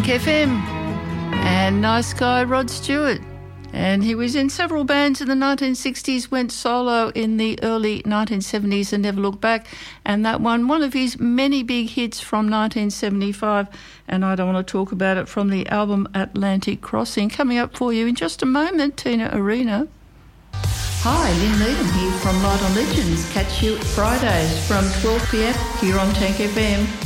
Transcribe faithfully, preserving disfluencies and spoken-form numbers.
Tank F M. And nice guy Rod Stewart. And he was in several bands in the nineteen sixties, went solo in the early nineteen seventies and never looked back. And that one, one of his many big hits from nineteen seventy-five. And I don't want to talk about it, from the album Atlantic Crossing. Coming up for you in just a moment, Tina Arena. Hi, Lynn Needham here from Light on Legends. Catch you Fridays from twelve p m here on Tank F M.